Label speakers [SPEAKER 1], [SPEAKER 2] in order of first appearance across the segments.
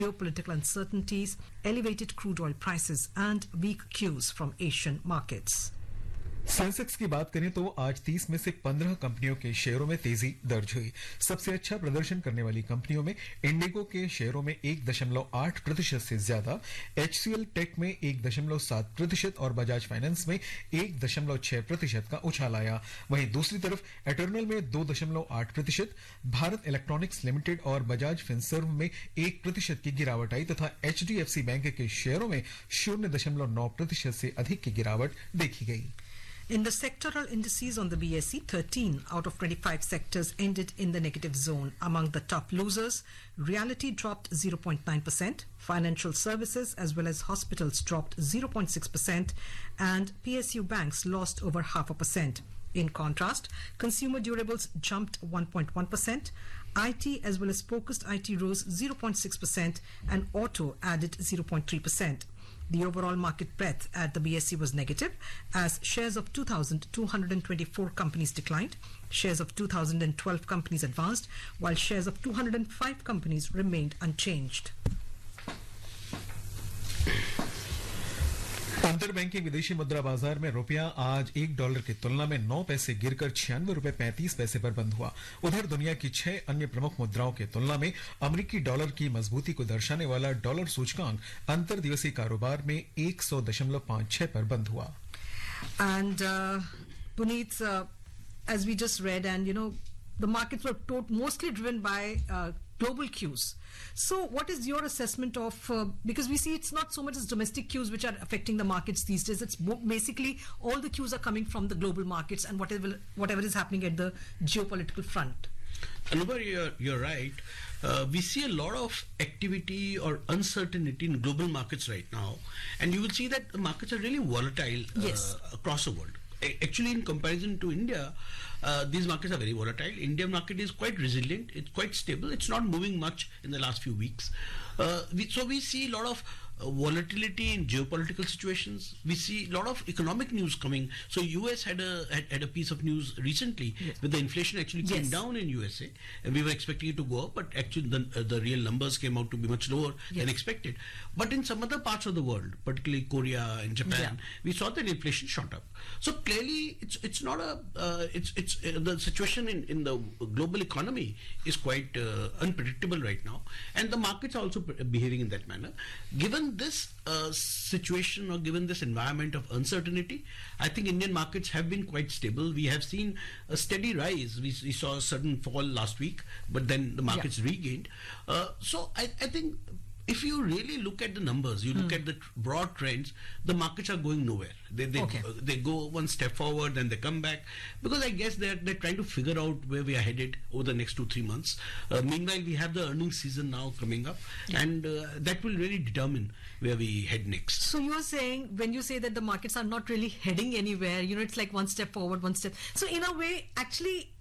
[SPEAKER 1] geopolitical uncertainties, elevated crude oil prices, and weak cues from Asian markets.
[SPEAKER 2] Sensex की बात करें तो आज 30 में से 15 कंपनियों के शेयरों में तेजी दर्ज हुई। सबसे अच्छा प्रदर्शन करने वाली कंपनियों में इंडिगो के शेयरों में 1.8% से ज्यादा, एचसीएल टेक में 1.7% और बजाज फाइनेंस में 1.6% का उछाल आया। वहीं दूसरी तरफ एटर्नल में 2.8%, भारत इलेक्ट्रॉनिक्स लिमिटेड और बजाज फिनसर्व में 1% की गिरावट आई तथा एचडीएफसी बैंक के शेयरों में 0.9% से अधिक की गिरावट देखी गई।
[SPEAKER 1] In the sectoral indices on the BSE, 13 out of 25 sectors ended in the negative zone. Among the top losers, realty dropped 0.9%, financial services as well as hospitals dropped 0.6%, and PSU banks lost over 0.5%. In contrast, consumer durables jumped 1.1%, IT as well as focused IT rose 0.6%, and auto added 0.3%. The overall market breadth at the BSE was negative as shares of 2,224 companies declined, shares of 2,012 companies advanced, while shares of 205 companies remained unchanged.
[SPEAKER 2] अंतर banking विदेशी मुद्रा बाजार में रुपया आज $1 की तुलना में 9 पैसे गिरकर 96 रुपए 35 पैसे पर बंद हुआ। उधर दुनिया की 6 अन्य प्रमुख मुद्राओं की तुलना में अमेरिकी डॉलर की मजबूती को दर्शाने वाला डॉलर सूचकांक अंतर दिवसीय कारोबार में 100.56 पर बंद हुआ।
[SPEAKER 1] And Puneet, as we just read, and the markets were mostly driven by global cues. So what is your assessment of, because we see it's not so much as domestic cues which are affecting the markets these days, it's basically all the cues are coming from the global markets and whatever is happening at the geopolitical front.
[SPEAKER 3] Anubhav, you're right. We see a lot of activity or uncertainty in global markets right now, and you will see that the markets are really volatile across the world. Actually, in comparison to India, these markets are very volatile. Indian market is quite resilient. It's quite stable. It's not moving much in the last few weeks. So we see a lot of volatility in geopolitical situations. We see a lot of economic news coming. So US had a piece of news recently where the inflation actually came down in USA, and we were expecting it to go up, but actually the real numbers came out to be much lower than expected. But in some other parts of the world, particularly Korea and Japan, we saw that inflation shot up. So clearly, it's not the situation in the global economy is quite unpredictable right now, and the markets are also behaving in that manner. Given this situation, or given this environment of uncertainty, I think Indian markets have been quite stable. We have seen a steady rise. We saw a sudden fall last week, but then the markets regained. So I think if you really look at the numbers, you look at the broad trends, the markets are going nowhere. They go one step forward, then they come back, because I guess they're trying to figure out where we are headed over the next 2-3 months. Meanwhile, we have the earnings season now coming up, and that will really determine where we head next.
[SPEAKER 1] So you're saying, when you say that the markets are not really heading anywhere, it's like one step forward, one step. So in a way, actually,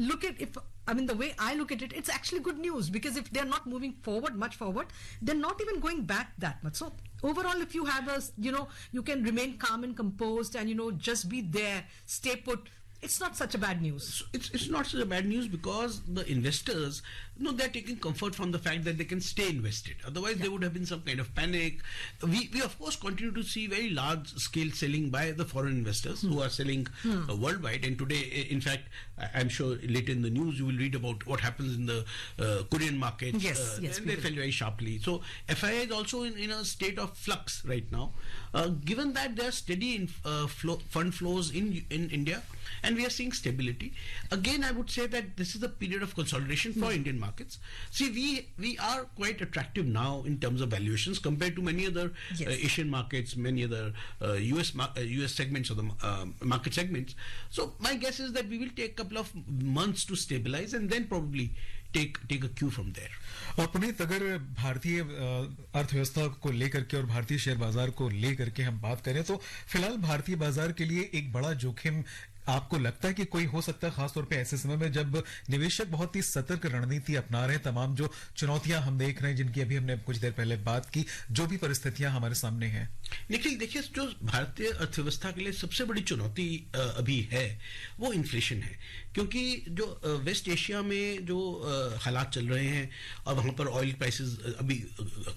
[SPEAKER 1] the way I look at it, it's actually good news, because if they're not moving much forward, they're not even going back that much. So overall, if you have you can remain calm and composed and, just be there, stay put, it's not such a bad news.
[SPEAKER 3] It's not such a bad news, because the investors, they're taking comfort from the fact that they can stay invested. Otherwise, there would have been some kind of panic. We of course continue to see very large scale selling by the foreign investors who are selling worldwide. And today, in fact, I'm sure later in the news you will read about what happens in the Korean market.
[SPEAKER 1] Yes,
[SPEAKER 3] they fell very sharply. So FII is also in a state of flux right now. Given that there are steady fund flows in India, and we are seeing stability. Again, I would say that this is a period of consolidation for Indian markets. See, we are quite attractive now in terms of valuations compared to many other Asian markets, many other US segments of the market segments. So my guess is that we will take a couple of months to stabilize, and then probably take a cue from there.
[SPEAKER 2] और पुनीत, अगर भारतीय अर्थव्यवस्था को लेकर के और भारतीय share बाजार को लेकर के हम बात करें, तो फिलहाल भारतीय बाजार के लिए एक बड़ा जोखिम आपको लगता है कि कोई हो सकता है, खासतौर पे ऐसे समय में जब निवेशक बहुत ही सतर्क रणनीति अपना रहे हैं, तमाम जो चुनौतियां हम देख रहे हैं, जिनकी अभी हमने कुछ देर पहले बात की, जो भी परिस्थितियां हमारे सामने हैं?
[SPEAKER 3] निखिल, देखिए, जो भारतीय अर्थव्यवस्था के लिए सबसे बड़ी चुनौती अभी है वो इन्फ्लेशन है, क्योंकि जो वेस्ट एशिया में जो हालात चल रहे हैं और वहां पर ऑयल प्राइसेस अभी